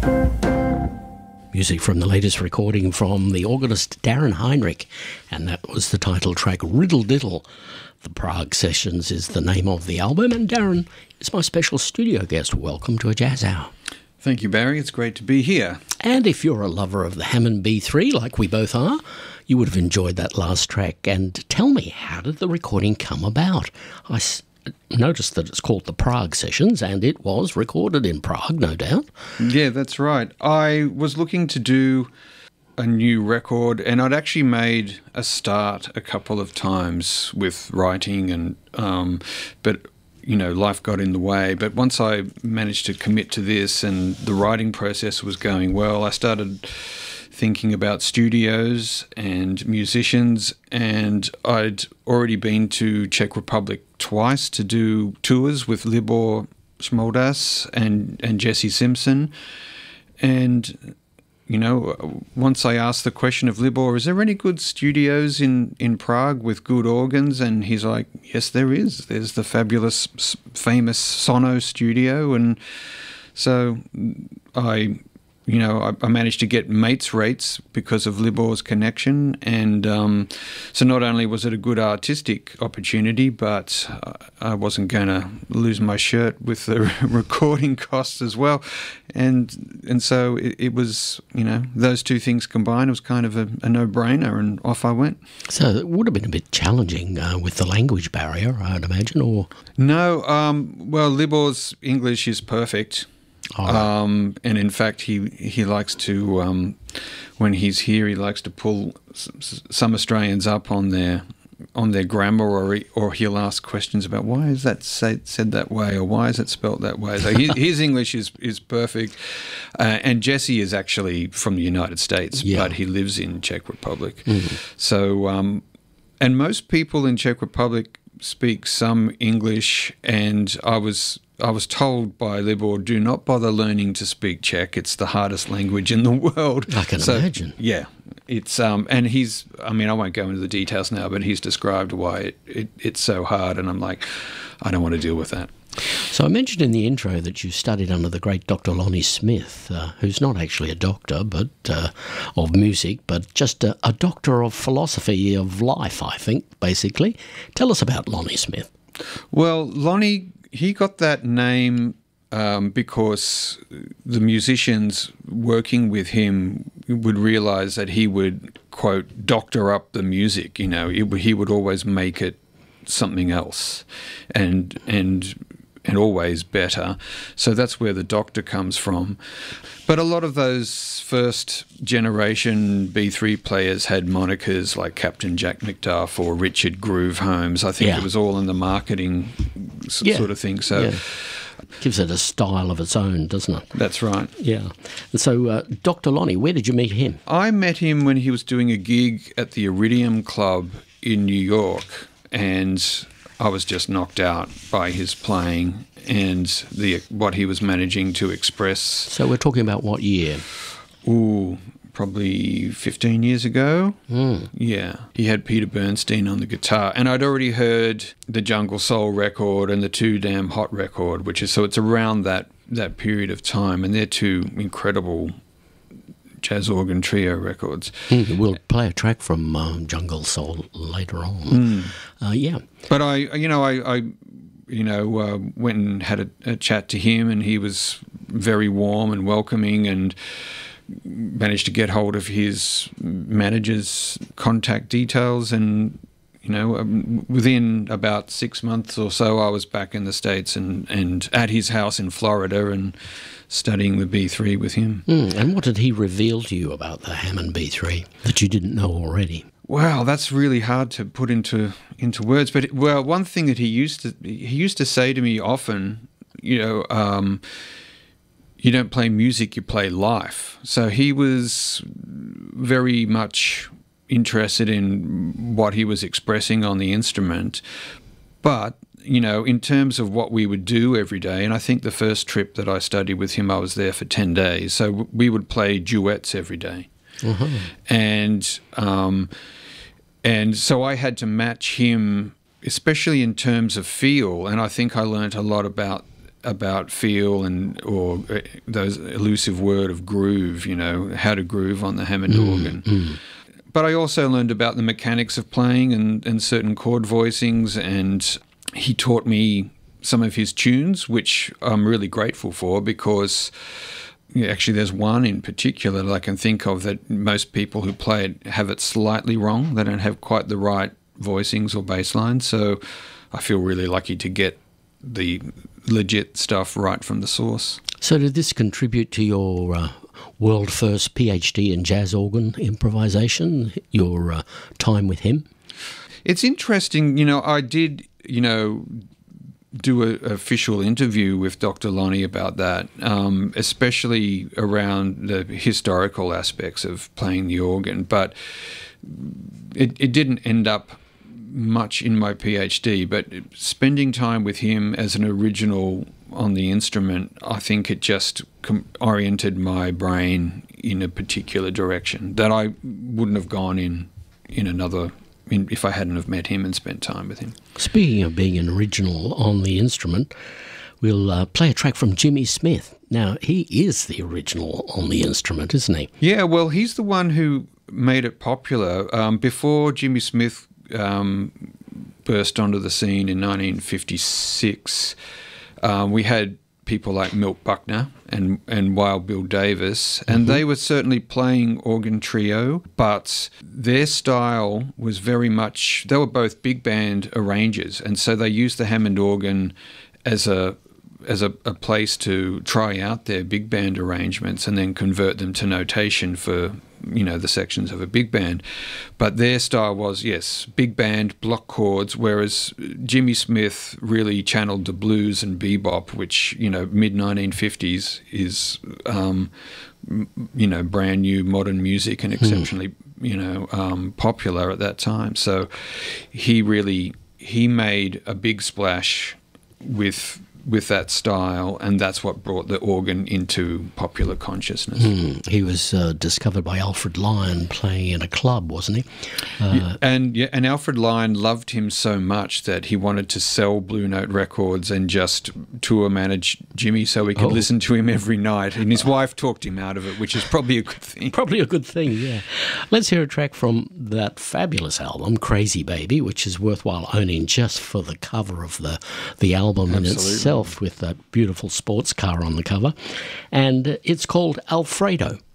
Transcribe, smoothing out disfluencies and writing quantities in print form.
Music from the latest recording from the organist Darren Heinrich, and that was the title track Riddle Diddle. The Prague Sessions is the name of the album, and Darren is my special studio guest. Welcome to A Jazz Hour. Thank you, Barry. It's great to be here. And if you're a lover of the Hammond B3, like we both are, you would have enjoyed that last track. And tell me, how did the recording come about? I noticed that it's called the Prague Sessions, and it was recorded in Prague, no doubt. Yeah, that's right. I was looking to do a new record, and I'd actually made a start a couple of times with writing, and but life got in the way. But once I managed to commit to this and the writing process was going well, I started thinking about studios and musicians, and I'd already been to Czech Republic twice to do tours with Libor Šmoldas and Jesse Simpson. And once I asked the question of Libor, is there any good studios in Prague with good organs? And he's like, yes, there is. There's the fabulous, famous Sono studio. And so I managed to get mates rates because of Libor's connection. And so not only was it a good artistic opportunity, but I wasn't going to lose my shirt with the recording costs as well. And so it was, those two things combined, it was kind of a no-brainer, and off I went. So it would have been a bit challenging with the language barrier, I'd imagine, or? No, well, Libor's English is perfect. And in fact, he likes to, when he's here, he likes to pull some Australians up on their grammar, or he'll ask questions about why is that said that way, or why is it spelt that way. So his English is perfect. And Jesse is actually from the United States, but he lives in Czech Republic. Mm-hmm. So, and most people in Czech Republic speak some English, and I was told by Libor, do not bother learning to speak Czech. It's the hardest language in the world. I can imagine. Yeah. It's and I won't go into the details now, but he's described why it's so hard, and I'm like, I don't want to deal with that. So I mentioned in the intro that you studied under the great Dr. Lonnie Smith, who's not actually a doctor but of music, but just a doctor of philosophy of life, I think, basically. Tell us about Lonnie Smith. Well, Lonnie, he got that name because the musicians working with him would realise that he would, quote, doctor up the music. He would always make it something else, and always better. So that's where the doctor comes from. But a lot of those first generation B3 players had monikers like Captain Jack McDuff or Richard Groove Holmes. I think it was all in the marketing sort of thing. So gives it a style of its own, doesn't it? That's right. Yeah. And so Dr. Lonnie, where did you meet him? I met him when he was doing a gig at the Iridium Club in New York, and I was just knocked out by his playing and what he was managing to express. So we're talking about what year? Ooh, probably 15 years ago. Mm. Yeah. He had Peter Bernstein on the guitar, and I'd already heard the Jungle Soul record and the Too Damn Hot record, so it's around that period of time, and they're two incredible jazz organ trio records. We'll play a track from Jungle Soul later on. But I went and had a chat to him, and he was very warm and welcoming, and managed to get hold of his manager's contact details, and within about 6 months or so, I was back in the States and at his house in Florida and studying the B3 with him. And what did he reveal to you about the Hammond B3 that you didn't know already? Wow, that's really hard to put into words. But one thing that he used to say to me often, you don't play music, you play life. So he was very much interested in what he was expressing on the instrument, but in terms of what we would do every day, and I think the first trip that I studied with him, I was there for 10 days. So we would play duets every day. Uh-huh. And so I had to match him, especially in terms of feel, and I think I learnt a lot about about feel or those elusive word of groove, how to groove on the Hammond organ. But I also learned about the mechanics of playing and certain chord voicings, and he taught me some of his tunes, which I'm really grateful for, because actually there's one in particular that I can think of that most people who play it have it slightly wrong. They don't have quite the right voicings or bass lines, so I feel really lucky to get the legit stuff right from the source. So did this contribute to your world first PhD in jazz organ improvisation, your time with him? It's interesting, I did, do an official interview with Dr. Lonnie about that, especially around the historical aspects of playing the organ, but it didn't end up much in my PhD, but spending time with him as an original on the instrument, I think it just oriented my brain in a particular direction that I wouldn't have gone in another if I hadn't have met him and spent time with him. Speaking of being an original on the instrument, we'll play a track from Jimmy Smith. Now, he is the original on the instrument, isn't he? Yeah, well, he's the one who made it popular. Before Jimmy Smith burst onto the scene in 1956, we had people like Milt Buckner and Wild Bill Davis, and they were certainly playing organ trio, but their style was very much, they were both big band arrangers, and so they used the Hammond organ as a place to try out their big band arrangements and then convert them to notation for the sections of a big band. But their style was, yes, big band, block chords, whereas Jimmy Smith really channeled the blues and bebop, which, mid-1950s is, brand new modern music and exceptionally, popular at that time. So he made a big splash with that style, and that's what brought the organ into popular consciousness. He was discovered by Alfred Lyon playing in a club, wasn't he? And Alfred Lyon loved him so much that he wanted to sell Blue Note Records and just tour manage Jimmy so he could listen to him every night. And his wife talked him out of it, which is probably a good thing. Probably a good thing, yeah. Let's hear a track from that fabulous album, Crazy Baby, which is worthwhile owning just for the cover of the album in itself, with that beautiful sports car on the cover. And it's called Alfredo.